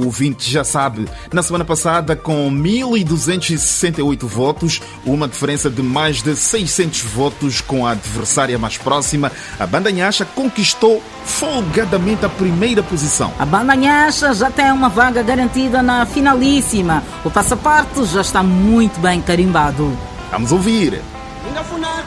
ouvinte já sabe, na semana passada, com 1.268 votos, uma diferença de mais de 600 votos com a adversária mais próxima, a Banda Nhaxa conquistou folgadamente a primeira posição. A Banda Nhaxa já tem uma vaga garantida na finalíssima. O passaporte já está muito bem carimbado. Vamos ouvir.